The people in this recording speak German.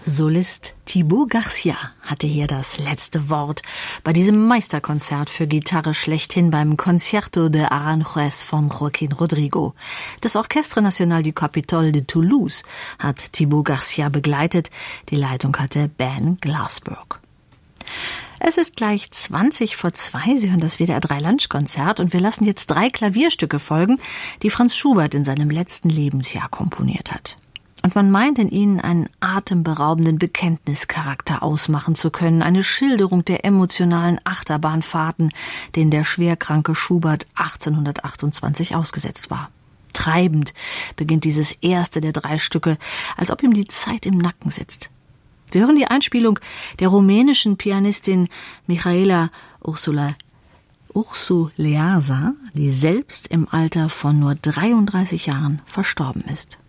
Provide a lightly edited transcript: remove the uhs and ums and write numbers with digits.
Solist Thibaut Garcia hatte hier das letzte Wort bei diesem Meisterkonzert für Gitarre schlechthin beim Concierto de Aranjuez von Joaquín Rodrigo. Das Orchestre National du Capitole de Toulouse hat Thibaut Garcia begleitet. Die Leitung hatte Ben Glassberg. Es ist gleich 2:20. Sie hören das WDR 3 Lunchkonzert und wir lassen jetzt 3 Klavierstücke folgen, die Franz Schubert in seinem letzten Lebensjahr komponiert hat. Und man meint in ihnen einen atemberaubenden Bekenntnischarakter ausmachen zu können, eine Schilderung der emotionalen Achterbahnfahrten, denen der schwerkranke Schubert 1828 ausgesetzt war. Treibend beginnt dieses erste der 3 Stücke, als ob ihm die Zeit im Nacken sitzt. Wir hören die Einspielung der rumänischen Pianistin Mihaela Ursuleasa, die selbst im Alter von nur 33 Jahren verstorben ist.